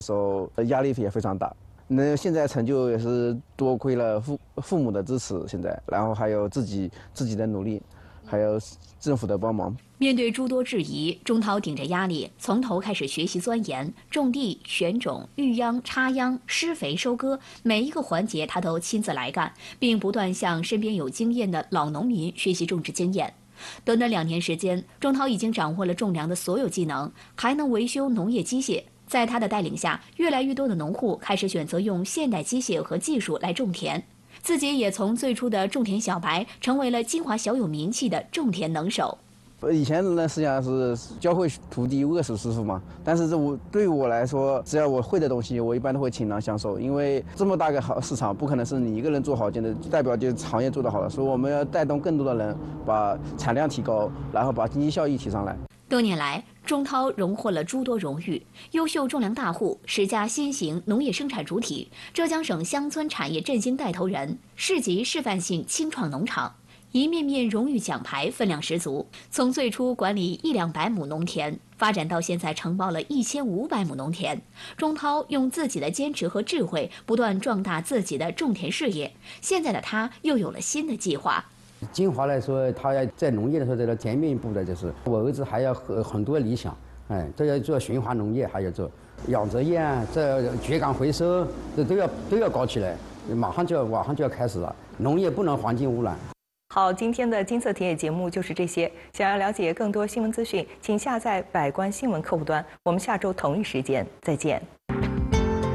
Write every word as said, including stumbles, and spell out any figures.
时候压力也非常大。那现在成就也是多亏了父父母的支持，现在，然后还有自己自己的努力，还有政府的帮忙。 面对诸多质疑，钟涛顶着压力，从头开始学习钻研，种地、选种、育秧、插秧、施肥、收割，每一个环节他都亲自来干，并不断向身边有经验的老农民学习种植经验。短短两年时间，钟涛已经掌握了种粮的所有技能，还能维修农业机械。在他的带领下，越来越多的农户开始选择用现代机械和技术来种田，自己也从最初的种田小白，成为了金华小有名气的种田能手。 以前呢，实际上是教会徒弟，饿死师傅嘛。但是这我对于我来说，只要我会的东西，我一般都会倾囊相授。因为这么大个好市场，不可能是你一个人做好，就能代表就行业做得好了。所以我们要带动更多的人，把产量提高，然后把经济效益提上来。 多年来，钟涛荣获了诸多荣誉：优秀种粮大户、十佳新型农业生产主体、浙江省乡村产业振兴带头人、市级示范性轻创农场。一面面荣誉奖牌分量十足，从最初管理一两百亩农田，发展到现在承包了一千五百亩农田。钟涛用自己的坚持和智慧，不断壮大自己的种田事业。现在的他又有了新的计划。 金华来说，他要在农业的时候，在前面一步的就是我儿子还要很很多理想，哎，这要做循环农业，还要做养殖业啊，这绝岗回收，这都要都要搞起来，马上就要马上就要开始了。农业不能环境污染。 好，今天的金色田野节目就是这些。想要了解更多新闻资讯，请下载百官新闻客户端。我们下周同一时间再见。